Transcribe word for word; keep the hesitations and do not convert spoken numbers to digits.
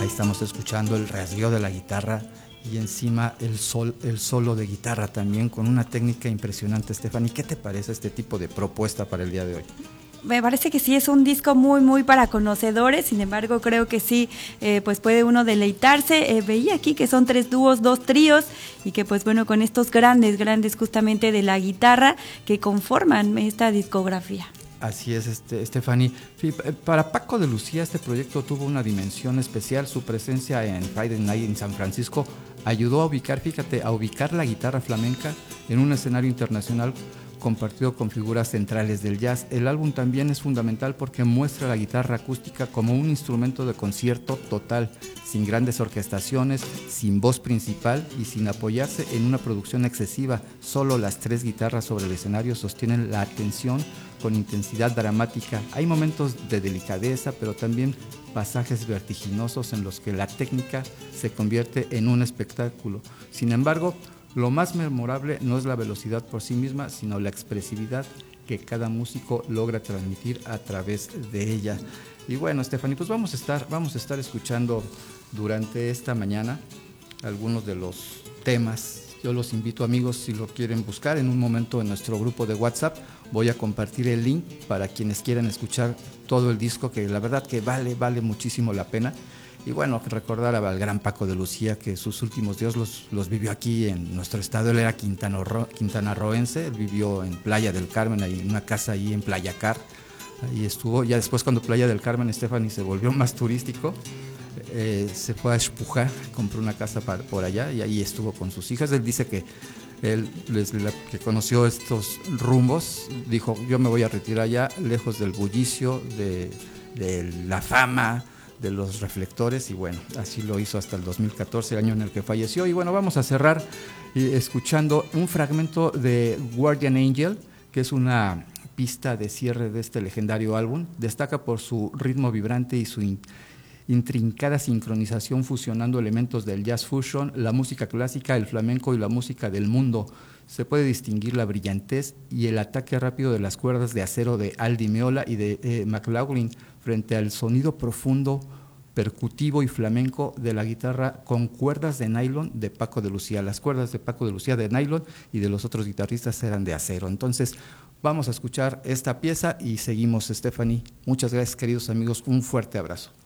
Ahí estamos escuchando el rasgueo de la guitarra y encima el, sol, el solo de guitarra también con una técnica impresionante. Stephanie, ¿qué te parece este tipo de propuesta para el día de hoy? Me parece que sí es un disco muy muy para conocedores, sin embargo creo que sí eh, pues puede uno deleitarse. Eh, veía aquí que son tres dúos, dos tríos y que pues bueno con estos grandes grandes justamente de la guitarra que conforman esta discografía. Así es, este, Stephanie. Para Paco de Lucía este proyecto tuvo una dimensión especial. Su presencia en Friday Night en San Francisco ayudó a ubicar, fíjate, a ubicar la guitarra flamenca en un escenario internacional compartido con figuras centrales del jazz. El álbum también es fundamental porque muestra la guitarra acústica como un instrumento de concierto total, sin grandes orquestaciones, sin voz principal y sin apoyarse en una producción excesiva. Solo las tres guitarras sobre el escenario sostienen la atención con intensidad dramática. Hay momentos de delicadeza, pero también pasajes vertiginosos en los que la técnica se convierte en un espectáculo. Sin embargo, lo más memorable no es la velocidad por sí misma, sino la expresividad que cada músico logra transmitir a través de ella. Y bueno, Stephanie, pues vamos a estar, vamos a estar escuchando durante esta mañana algunos de los temas. Yo los invito, amigos, si lo quieren buscar en un momento en nuestro grupo de WhatsApp, voy a compartir el link para quienes quieran escuchar todo el disco, que la verdad que vale, vale muchísimo la pena. Y bueno, recordar al gran Paco de Lucía, que sus últimos días los, los vivió aquí en nuestro estado. Él era quintanarro, quintanarroense, él vivió en Playa del Carmen, ahí, en una casa ahí en Playa Car. Ahí estuvo. Ya después, cuando Playa del Carmen, Stephanie, se volvió más turístico, eh, se fue a Xpuja, compró una casa para, por allá y ahí estuvo con sus hijas. Él dice que él, desde la, que conoció estos rumbos, dijo: yo me voy a retirar allá, lejos del bullicio, de, de la fama, de los reflectores, y bueno, así lo hizo hasta el dos mil catorce, el año en el que falleció. Y bueno, vamos a cerrar eh, escuchando un fragmento de Guardian Angel, que es una pista de cierre de este legendario álbum. Destaca por su ritmo vibrante y su in, intrincada sincronización, fusionando elementos del jazz fusion, la música clásica, el flamenco y la música del mundo. Se puede distinguir la brillantez y el ataque rápido de las cuerdas de acero de Al Di Meola y de eh, McLaughlin frente al sonido profundo, percutivo y flamenco de la guitarra con cuerdas de nylon de Paco de Lucía. Las cuerdas de Paco de Lucía de nylon y de los otros guitarristas eran de acero. Entonces vamos a escuchar esta pieza y seguimos, Stephanie. Muchas gracias, queridos amigos, un fuerte abrazo.